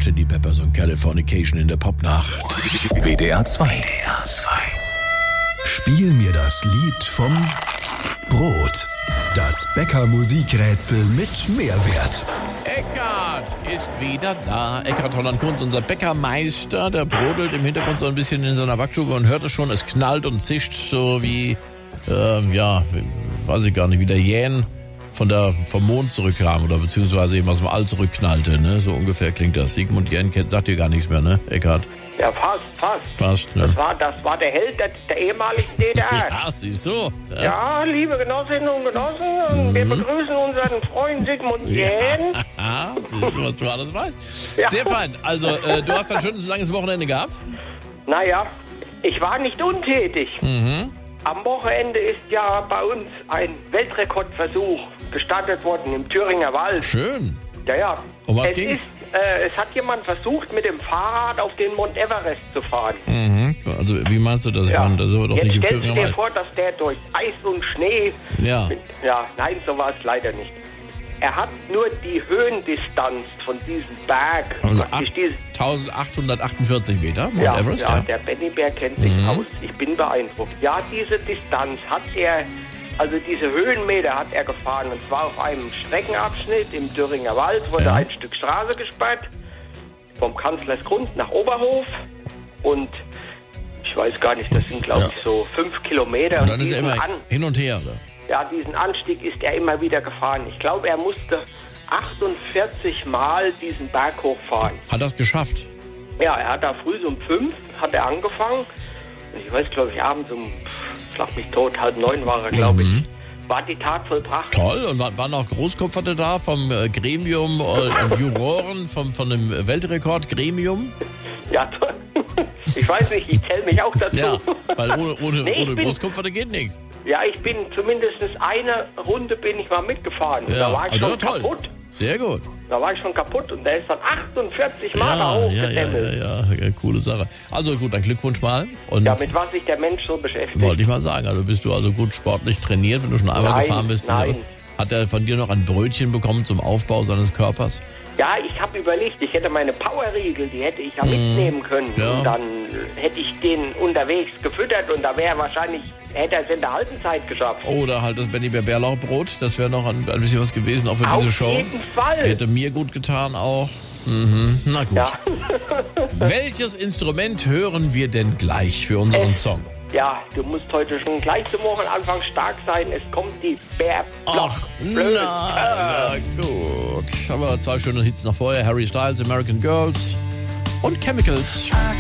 Chili Peppers und Californication in der Popnacht. WDR 2. Spiel mir das Lied vom Brot. Das Bäcker-Musikrätsel mit Mehrwert. Eckart ist wieder da. Eckart Holland-Kunz, unser Bäckermeister, der brodelt im Hintergrund so ein bisschen in seiner Backstube und hört es schon, es knallt und zischt so wie, weiß ich gar nicht, wie der Jähn vom Mond zurückkam oder beziehungsweise eben aus dem All zurückknallte, ne? So ungefähr klingt das. Sigmund Jähn sagt dir gar nichts mehr, ne, Eckart? Ja, fast. Ne? Das war der Held der ehemaligen DDR. Ja, siehst du. Ja, liebe Genossinnen und Genossen, wir begrüßen unseren Freund Sigmund Jähn. Ja, siehst du, was du alles weißt. Ja. Sehr fein. Also, du hast ein schönes, langes Wochenende gehabt? Naja, ich war nicht untätig. Am Wochenende ist ja bei uns ein Weltrekordversuch gestartet worden im Thüringer Wald. Schön. Ja. Um was ging's? Es hat jemand versucht, mit dem Fahrrad auf den Mount Everest zu fahren. Also, wie meinst du das? Ja. Das ist aber doch Jetzt nicht im stellst du Thüringer dir Wald. vor, dass der durch Eis und Schnee... Ja. Nein, so war es leider nicht. Er hat nur die Höhendistanz von diesem Berg. Also praktisch diese- 1848 Meter, Mount Everest, ja, der Benny Bär kennt sich aus. Ich bin beeindruckt. Ja, diese Distanz hat er, also diese Höhenmeter hat er gefahren. Und zwar auf einem Streckenabschnitt im Thüringer Wald wurde ein Stück Straße gesperrt. Vom Kanzlersgrund nach Oberhof. Und ich weiß gar nicht, das sind glaube ich so 5 Kilometer. Und dann ist er immer hin und her, oder? Ja, diesen Anstieg ist er immer wieder gefahren. Ich glaube, er musste 48 Mal diesen Berg hochfahren. Hat das geschafft? Ja, er hat da früh so um 5 hat er angefangen. Und ich weiß, glaube ich, abends um, schlag mich tot, 8:30 war er, glaube ich. War die Tat vollbracht. Toll. Und waren auch Großkopferte da vom Gremium, Juroren, von dem Weltrekord-Gremium? Ja, ich weiß nicht, ich zähle mich auch dazu. Ja, weil ohne ich bin- Großkopferte geht nichts. Ja, ich bin zumindest eine Runde bin ich mal mitgefahren. Da war ich schon toll. kaputt. Sehr gut. Da war ich schon kaputt und der ist dann 48 Mal da hochgedämmelt. Ja, coole Sache. Also gut, dann Glückwunsch mal. Und Ja, mit was sich der Mensch so beschäftigt. wollte ich mal sagen, also bist du also gut sportlich trainiert, wenn du schon einmal Nein, gefahren bist. nein. Hat er von dir noch ein Brötchen bekommen zum Aufbau seines Körpers? Ja, ich habe überlegt, ich hätte meine Powerriegel, die hätte ich ja mitnehmen können. Ja. Und dann hätte ich den unterwegs gefüttert und da wäre wahrscheinlich, hätte er es in der halben Zeit geschafft. Oder halt das Benny Bärlauchbrot, das wäre noch ein bisschen was gewesen, auch für Auf diese Show. jeden Fall. Hätte mir gut getan auch. Na gut. Ja. Welches Instrument hören wir denn gleich für unseren Song? Ja, du musst heute schon gleich zum Wochenanfang stark sein. Es kommt die Ach, na gut. Haben wir 2 schöne Hits noch vorher. Harry Styles, American Girls und Chemicals.